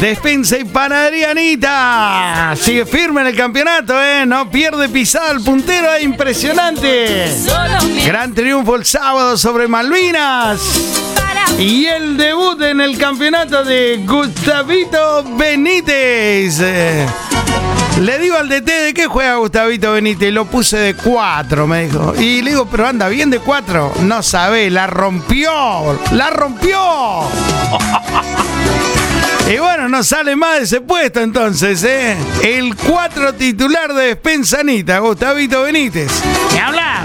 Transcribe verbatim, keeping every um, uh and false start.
Despensa y Panadería Anita. Sigue firme en el campeonato, ¿eh? No pierde pisada el puntero, es impresionante. Gran triunfo el sábado sobre Malvinas. Y el debut en el campeonato de Gustavito Benítez. Le digo al D T, ¿de qué juega Gustavito Benítez? Lo puse de cuatro, me dijo. Y le digo, pero anda bien de cuatro. No sabe, la rompió. ¡La rompió! Y bueno, no sale más de ese puesto entonces, ¿eh? El cuatro titular de Despensa Anita, Gustavito Benítez. ¡Ni hablar!